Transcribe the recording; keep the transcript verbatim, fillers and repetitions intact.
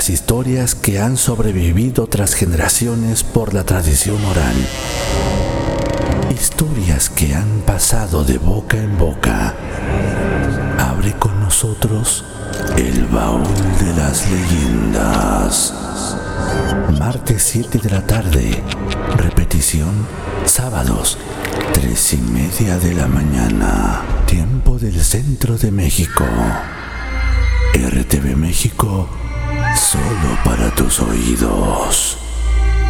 Las historias que han sobrevivido tras generaciones por la tradición oral. Historias que han pasado de boca en boca. Abre con nosotros el baúl de las leyendas. Martes siete de la tarde. Repetición sábados tres y media de la mañana. Tiempo del centro de México. R T V México, solo para tus oídos.